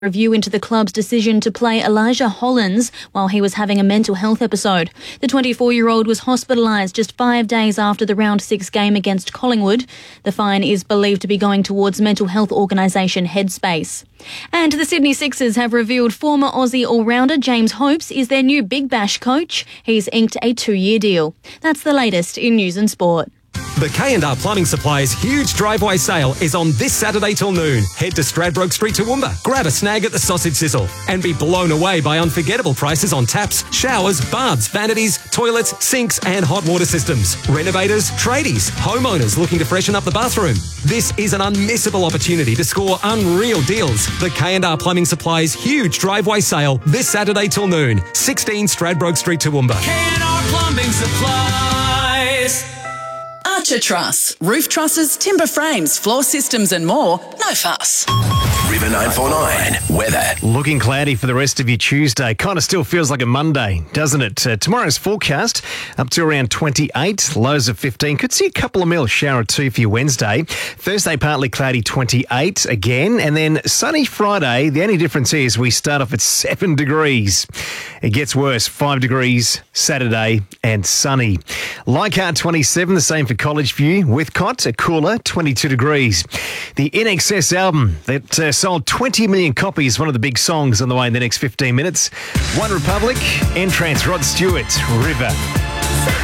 review into the club's decision to play Elijah Hollins while he was having a mental health episode. The 24-year-old was hospitalised just 5 days after the round 6 game against Collingwood. The fine is believed to be going towards mental health organisation Headspace. And the Sydney Sixers have revealed former Aussie all-rounder James Hopes is their new Big Bash coach. He's inked a 2-year deal. That's the latest in news and sport. The K&R Plumbing Supplies huge driveway sale is on this Saturday till noon. Head to Stradbroke Street, Toowoomba, grab a snag at the Sausage Sizzle and be blown away by unforgettable prices on taps, showers, baths, vanities, toilets, sinks and hot water systems. Renovators, tradies, homeowners looking to freshen up the bathroom. This is an unmissable opportunity to score unreal deals. The K&R Plumbing Supplies huge driveway sale this Saturday till noon. 16 Stradbroke Street, Toowoomba. K&R Plumbing Supplies. Archer Truss. Roof trusses, timber frames, floor systems and more. No fuss. River 949 weather. Looking cloudy for the rest of your Tuesday. Kind of still feels like a Monday, doesn't it? Tomorrow's forecast up to around 28, lows of 15. Could see a couple of mils, shower or two for your Wednesday. Thursday, partly cloudy, 28 again. And then sunny Friday. The only difference is we start off at 7 degrees. It gets worse, 5 degrees Saturday and sunny. Leichhardt 27, the same for College View. Withcott, a cooler, 22 degrees. The INXS album that sold 20 million copies, one of the big songs on the way in the next 15 minutes. One Republic, Entrance, Rod Stewart, River.